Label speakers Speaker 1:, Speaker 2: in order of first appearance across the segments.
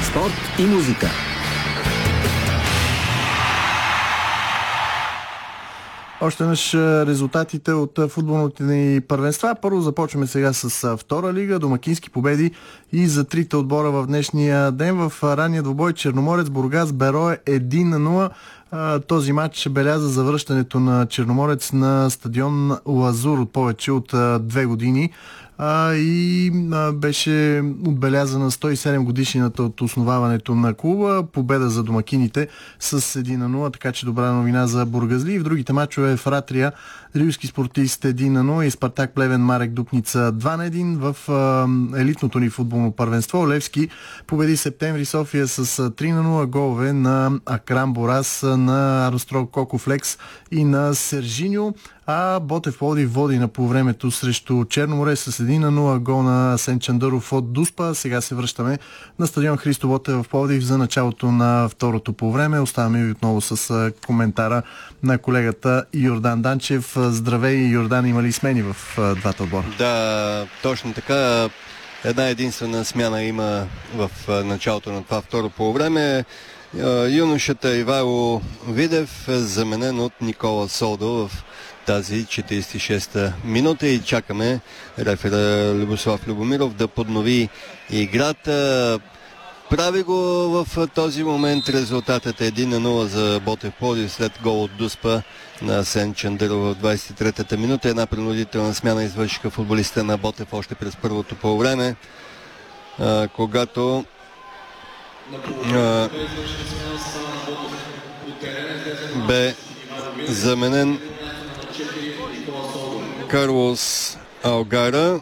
Speaker 1: Спорт и музика.
Speaker 2: Още наш резултатите от футболните ни първенства. Първо започваме сега с втора лига. Домакински победи и за трите отбора в днешния ден. В ранния двубой Черноморец Бургас Берое 1-0. Този матч беляза завръщането на Черноморец на стадион Лазур от повече от 2 години. И беше отбелязана 107 годишнината от основаването на клуба. Победа за домакините с 1-0, така че добра новина за бургазли. И в другите мачове Фратрия Рилски спортист 1-0 и Спартак Плевен Марек Дупница 2-1 в елитното ни футболно първенство. Левски победи Септември София с 3-0, голове на Акрам Борас, на Армстрог Кокофлекс и на Сержиньо. А Ботев Пловдив води на полувремето срещу Черноморе с 1-0, гол на Асен Чандъров от Дуспа. Сега се връщаме на стадион Христо Ботев в Пловдив за началото на второто полувреме. Оставаме ви отново с коментара на колегата Йордан Данчев. Здравей, Йордан, има ли смени в двата отбора?
Speaker 3: Да, точно така. Една единствена смяна има в началото на това второ полувреме. Юношата Ивайло Видев е заменен от Никола Солдо в тази 46-та минута и чакаме рефера Любослав Любомиров да поднови играта. Прави го в този момент. Резултатът е 1-0 за Ботев Пловдив след гол от Дуспа на Асен Чандъров в 23-та минута. Една принудителна смяна извършиха футболистите на Ботев още през първото полувреме, когато бе заменен Карлос Алгара,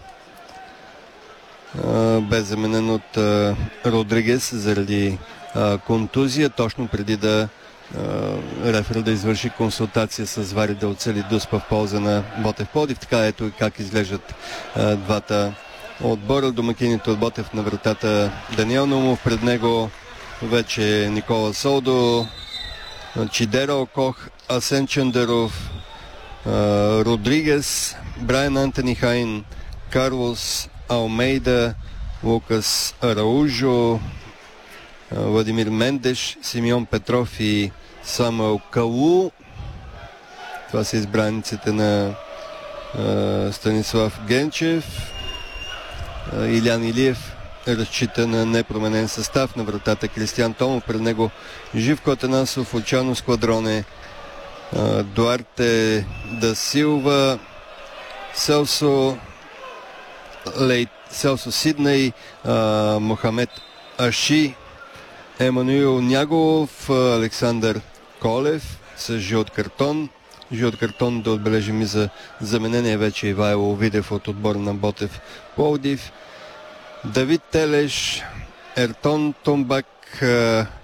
Speaker 3: бе заменен от Родригес заради контузия, точно преди да рефер да извърши консултация с Вари да оцели Дуспа в полза на Ботев Пловдив. Така ето и как изглеждат двата отбора. Домакините от Ботев на вратата Даниел Наумов, пред него вече Никола Солдо, Чидера Окох, Асен Чандъров, Родригес, Брайан Антони Хайн, Карлос Алмейда, Лукас Араужо, Владимир Мендеш, Симеон Петров и Самуел Калу. Това са избраниците на Станислав Генчев. Илян Илиев разчита на непроменен състав. На вратата Кристиан Томов, пред него Живко Атанасов, Очано Сквадроне, Дуарте да Силва, Селсо Сидней, Мохамед Аши, Емануил Няголов, Александър Колев с жълт картон. Жълт картон да отбележим и за заменение вече Ивайло Видев от отбора на Ботев Пловдив. Давид Телеш, Ертон Томбак,